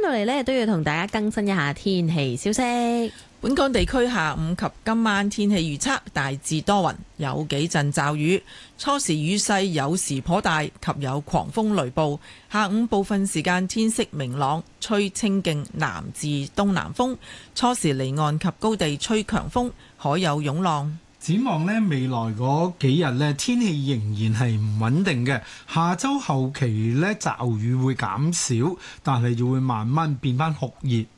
到嚟呢，都要同大家更新一下天氣消息。 本港地區下午及今晚天氣預測大致多雲，有幾陣驟雨，初時雨勢有時頗大，及有狂風雷暴。下午部分時間天色明朗，吹清勁南至東南風，初時離岸及高地吹強風，海有湧浪。 展望呢，未來嗰幾日呢，天氣仍然係唔穩定嘅。下週後期呢，驟雨會減少，但係就會慢慢變翻酷熱。